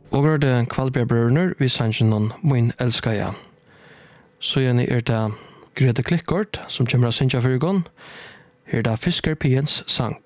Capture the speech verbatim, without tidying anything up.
Og var det Kvalbjørbrønner vi sannsyn noen Min elsker jeg. Så gjerne er det Grete Klikkort som kommer av Sintja Fyrgon. Her er det Fisker Piens sang.